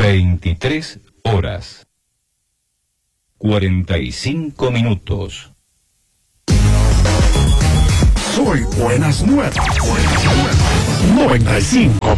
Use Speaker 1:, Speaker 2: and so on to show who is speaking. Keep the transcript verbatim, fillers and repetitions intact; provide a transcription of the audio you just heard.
Speaker 1: veintitrés horas. cuarenta y cinco minutos.
Speaker 2: Soy Buenas Nuevas. noventa y cinco